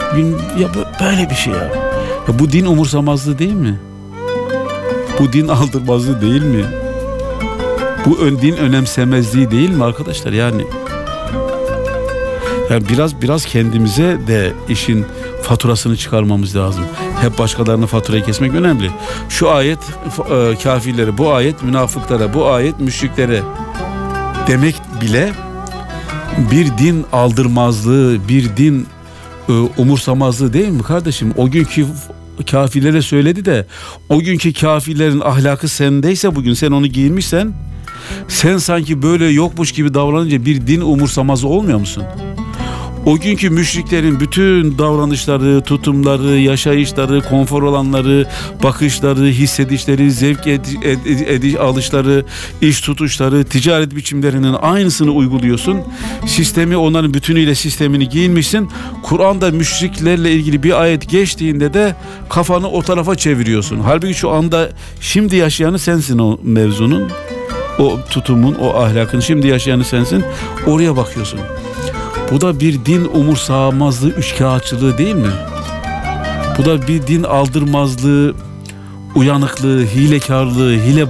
Ya böyle bir şey ya. Ya bu din umursamazlığı değil mi? Bu din aldırmazlığı değil mi? Bu din önemsemezliği değil mi arkadaşlar? Yani biraz kendimize de işin faturasını çıkarmamız lazım. Hep başkalarına faturayı kesmek önemli. Şu ayet kafirlere, bu ayet münafıklara, bu ayet müşriklere demek bile bir din aldırmazlığı, bir din umursamazlığı değil mi kardeşim? O günkü kafirlere söyledi de o günkü kafirlerin ahlakı sendeyse, bugün sen onu giyinmişsen, sen sanki böyle yokmuş gibi davranınca bir din umursamazı olmuyor musun? O günkü müşriklerin bütün davranışları, tutumları, yaşayışları, konfor alanları, bakışları, hissedişleri, zevk alışları, iş tutuşları, ticaret biçimlerinin aynısını uyguluyorsun. Sistemi, onların bütünüyle sistemini giyinmişsin. Kur'an'da müşriklerle ilgili bir ayet geçtiğinde de kafanı o tarafa çeviriyorsun. Halbuki şu anda şimdi yaşayanı sensin, o mevzunun, o tutumun, o ahlakın şimdi yaşayanı sensin. Oraya bakıyorsun. Bu da bir din umursamazlığı, üçkağıtçılığı değil mi? Bu da bir din aldırmazlığı, uyanıklığı, hilekarlığı, hile